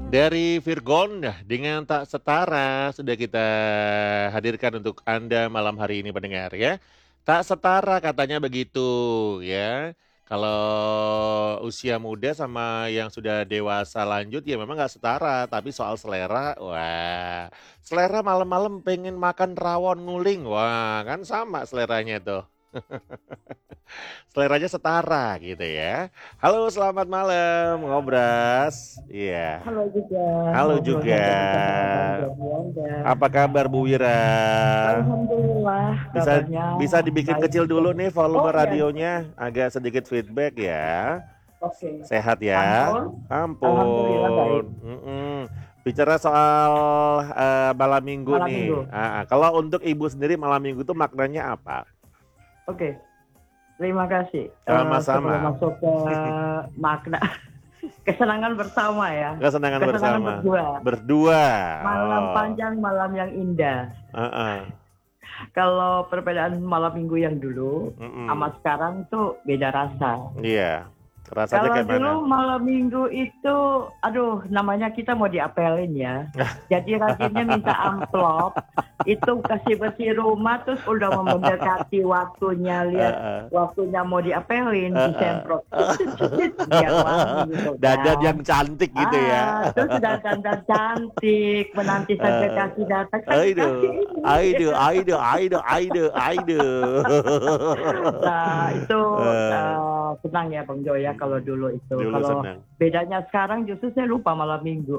Dari Virgon dengan tak setara sudah kita hadirkan untuk Anda malam hari ini pendengar ya. Tak setara katanya begitu ya. Kalau usia muda sama yang sudah dewasa lanjut ya memang nggak setara. Tapi soal selera, wah. Selera malam-malam pengen makan rawon nguling. Wah kan sama seleranya tuh. Seleranya setara gitu ya. Halo selamat malam Ngobras. Iya. Halo juga, Halo ngobrol juga. santai bersama Bang Jody Anda. Apa kabar Bu Wira? Alhamdulillah, Bisa kabarnya bisa dibikin baik kecil juga. dulu nih volume Oh iya, radionya, agak sedikit feedback ya. oke. Sehat ya? Ampun, Alhamdulillah baik. Ampun. Bicara soal malam minggu Malam nih. minggu. Kalau untuk Ibu sendiri malam minggu itu maknanya apa? Oke, terima kasih. Sebelum Sama-sama. masuk ke makna kesenangan bersama ya, Kesenangan kesenangan bersama. berdua. Berdua. Malam Oh. panjang, malam yang indah. Heeh. Kalau perbedaan malam minggu yang dulu sama sekarang tuh beda rasa. Iya. Rasanya Kalau kayak mana? dulu malam minggu itu, aduh, namanya kita mau diapelin ya. Jadi rajinnya minta amplop, itu kasih bersih rumah, terus udah mendekati waktunya, lihat Heeh. waktunya mau diapelin, Heeh. disemprot, biar wangi gitu Dandan kan. yang cantik gitu ya. Terus sudah dandan cantik, menanti saja kasih datang, kasih Aiduh, ini. aiduh, aiduh, aiduh, aiduh, aiduh. Nah, itu Eh, senang ya Bang Jo ya kalau dulu itu. Dulu Kalau senang. bedanya sekarang justru saya lupa malam minggu.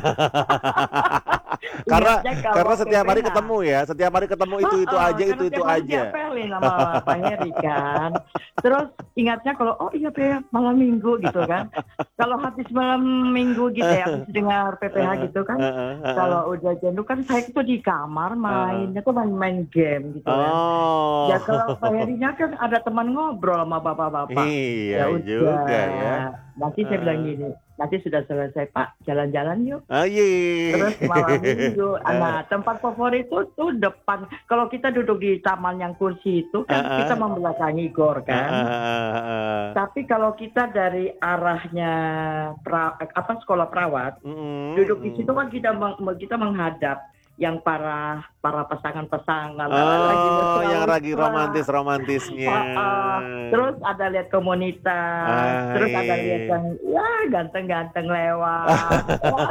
karena Ingatnya karena kalau setiap hari PPH. ketemu ya, setiap hari ketemu itu aja, Karena itu tiap hari aja. diapelin sama Pak Heri kan. Terus ingatnya kalau oh iya malam minggu gitu kan. Kalau habis malam minggu gitu ya, habis dengar PPH Heeh, gitu kan. heeh, heeh, Kalau udah jenuh kan saya tuh di kamar heeh. mainnya tuh main game gitu kan. Oh, Ya kalau Pak Herinya kan ada teman ngobrol sama bapak-bapak. iya Ya juga ya. udah, nanti saya bilang Heeh. gini, nanti sudah selesai Pak, jalan-jalan yuk. Aye. Terus malam minggu, nah tempat favorit itu depan. Kalau kita duduk di taman yang kursi itu kan kita Heeh, membelakangi gor kan. heeh. Tapi kalau kita dari arahnya sekolah perawat, duduk di situ kan kita menghadap yang para pasangan-pasangan lagi Oh, yang lagi mesra-mesra. romantis-romantisnya. Terus ada lihat komunitas, Ah, terus ada lihat iya. yang ya ganteng-ganteng lewat.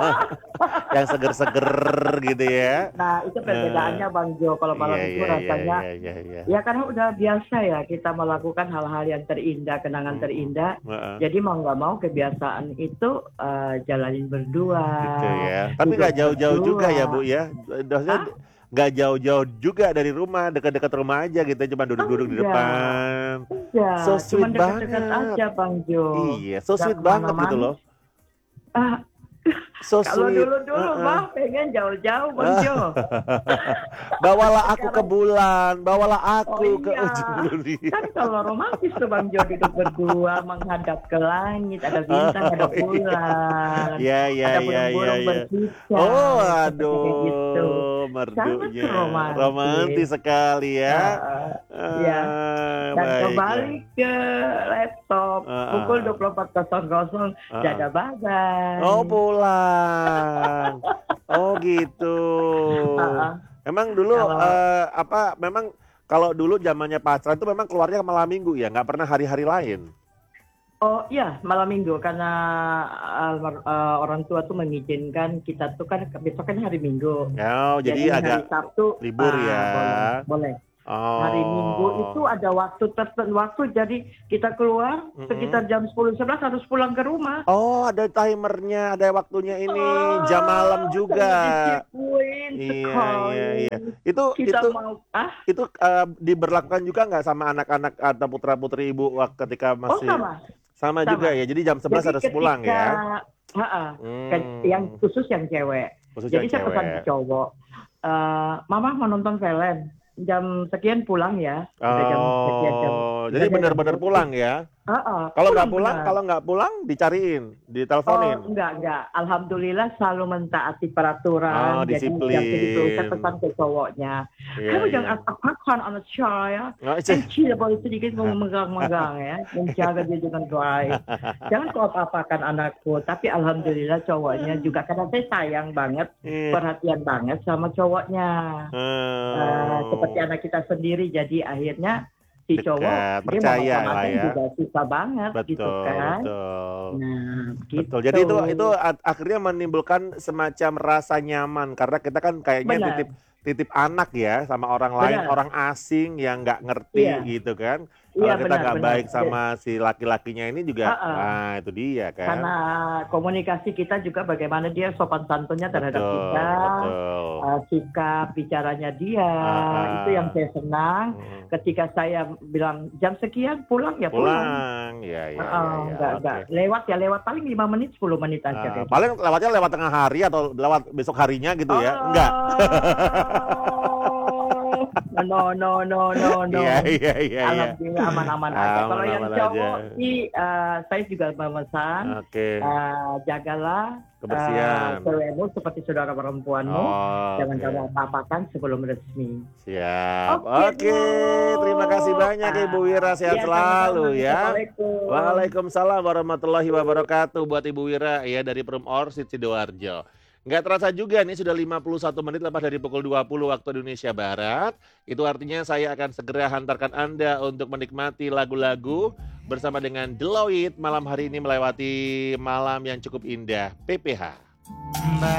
Yang seger-seger gitu ya. Nah itu Eh, perbedaannya Bang Jo. Kalau iya, malam minggu iya, iya, rasanya iya, iya, iya. ya karena udah biasa ya kita melakukan hal-hal yang terindah, kenangan terindah. Heeh, Jadi mau nggak mau kebiasaan itu jalanin berdua, gitu ya. Tapi duduk nggak jauh-jauh juga ya, Bu berdua. ya. Maksudnya Ah, nggak jauh-jauh juga dari rumah, dekat-dekat rumah aja gitu, cuma duduk-duduk di enggak, depan. So enggak, sweet cuman dekat-dekat banget. aja Bang Jo. Iya, so Nggak sweet banget gitu kemana-mana. loh. Ah, So kalau sweet. dulu-dulu Heeh. mah pengen jauh-jauh Bang Jo. Bawalah aku ke Sekarang, bulan, bawalah oh aku ke iya, ujung dunia. kan kalau romantis tuh Bang Jo duduk berdua menghadap ke langit, ada bintang, ada Oh iya, bulan, ya ya ada ya ya burung-burung ya. Oh berkicau, seperti kayak gitu. aduh, Sangat merdunya romantis. romantis sekali ya. Uh, ya, dan Baiklah. kembali ke laptop pukul Ah, 24.00 ah, ah. dadah Oh bye. pulang. Oh gitu. Emang dulu Kalau apa? Memang kalau dulu zamannya pacaran itu memang keluarnya malam minggu ya, nggak pernah hari-hari lain. oh iya malam minggu karena orang tua tuh mengizinkan kita tuh kan besok kan hari Minggu. Oh, Jadi jadi hari agak Sabtu libur ya. boleh boleh. Hari Minggu itu Oh. ada waktu tertentu waktu jadi kita keluar Mm-mm. sekitar jam 10-11 harus pulang ke rumah. Oh, ada timernya, ada waktunya ini. Jam malam juga. Sangat disiplin Iya, iya, sekali. iya. Itu Kita itu mau itu diberlakukan juga nggak sama anak-anak atau putra-putri ibu ketika oh masih sama sama juga sama. ya. Jadi jam 11 Jadi harus pulang ketika ya. yang Hmm, khusus yang cewek. khusus yang Jadi saya pesan ke cewek. cowok, Mama mau nonton film. Jam sekian pulang ya. Udah jam sekian jam Oh, jadi misalnya jam benar-benar 12. pulang ya. Heeh, Kalau nggak pulang pulang benar. kalau nggak pulang dicariin, Oh, diteleponin? enggak. Alhamdulillah selalu mentaati Oh, peraturan, jadi jam segitu saya disiplin. pesan ke cowoknya, Iya "Kamu iya. jangan makan anak saya, Oh, kecil boleh sedikit mau memegang-megang ya, menjaga dia dengan baik. Jangan kau apa-apakan anakku." Tapi alhamdulillah cowoknya juga karena saya sayang banget, Iya. perhatian banget sama cowoknya. Seperti Oh, anak kita sendiri, jadi akhirnya si dekat, cowok dia mau percaya lah macam-macam ya. juga susah banget gitu Betul kan. betul. Nah, Betul, jadi gitu. itu akhirnya menimbulkan semacam rasa nyaman karena kita kan kayaknya Benar, titip titip anak ya sama orang lain, benar. orang asing yang nggak Iya, ngerti gitu kan. iya Kalau kita nggak benar. baik sama si laki-lakinya ini juga, Heeh, nah itu dia karena kan. komunikasi kita juga bagaimana dia sopan santunnya terhadap kita, Betul betul. sikap bicaranya dia, itu yang Heeh, saya senang. mhm. Ketika saya bilang, "Jam sekian pulang," ya pulang. Pulang, ya ya ya Heeh, ya, nggak oke. lewat ya lewat paling 5 menit, 10 menit aja kayak gitu. Paling lewatnya lewat tengah hari atau lewat besok harinya gitu ya? Enggak? Oh, no. Iya iya iya iya. Alhamdulillah aman-aman aja. Kalau yang Aman-aman aja. cowok sih, saya juga memesan, Oke, jagalah, kebersihan. cewekmu seperti saudara perempuanmu, jangan kamu Oke, apa-apakan sebelum resmi. siap. Oke, Bu. Oke, terima kasih banyak Ibu Wira, sehat Iya sama-sama. selalu ya. Assalamualaikum. Waalaikumsalam warahmatullahi wabarakatuh buat Ibu Wira ya dari Perum Orsid Sidoarjo. Nggak terasa juga nih sudah 51 menit lepas dari pukul 20 waktu Indonesia Barat. Itu artinya saya akan segera hantarkan Anda untuk menikmati lagu-lagu bersama dengan Deloitte malam hari ini melewati malam yang cukup indah PPH.